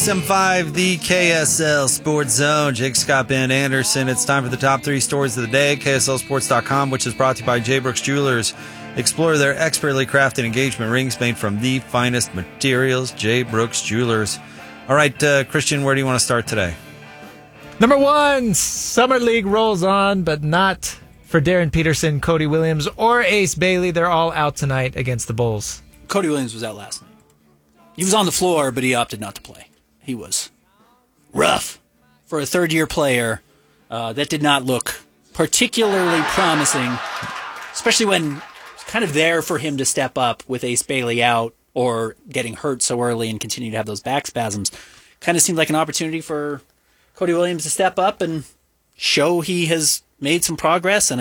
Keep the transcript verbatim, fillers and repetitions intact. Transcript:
seven five, the K S L Sports Zone. Jake Scott, Ben Anderson. It's time for the top three stories of the day. K S L sports dot com, which is brought to you by J. Brooks Jewelers. Explore their expertly crafted engagement rings made from the finest materials. J. Brooks Jewelers. All right, uh, Christian, where do you want to start today? Number one, Summer League rolls on, but not for Darren Peterson, Cody Williams, or Ace Bailey. They're all out tonight against the Bulls. Cody Williams was out last night. He was on the floor, but he opted not to play. He was rough for a third-year player. Uh, that did not look particularly promising, especially when it's kind of there for him to step up with Ace Bailey out or getting hurt so early and continue to have those back spasms. Kind of seemed like an opportunity for Cody Williams to step up and show he has made some progress, and